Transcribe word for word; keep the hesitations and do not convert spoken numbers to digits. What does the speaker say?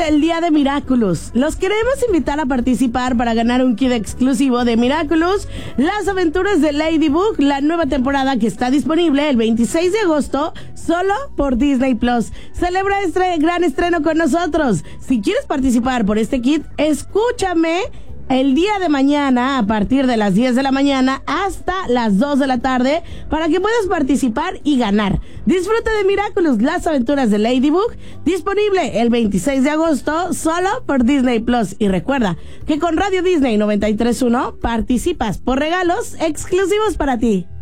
el día de Miraculous. Los queremos invitar a participar para ganar un kit exclusivo de Miraculous, Las Aventuras de Ladybug, la nueva temporada que está disponible el veintiséis de agosto solo por Disney Plus. Celebra este gran estreno con nosotros. Si quieres participar por este kit, escúchame el día de mañana a partir de las diez de la mañana hasta las dos de la tarde para que puedas participar y ganar. Disfruta de Miraculous, Las Aventuras de Ladybug, disponible el veintiséis de agosto solo por Disney Plus. Y recuerda que con Radio Disney noventa y tres punto uno participas por regalos exclusivos para ti.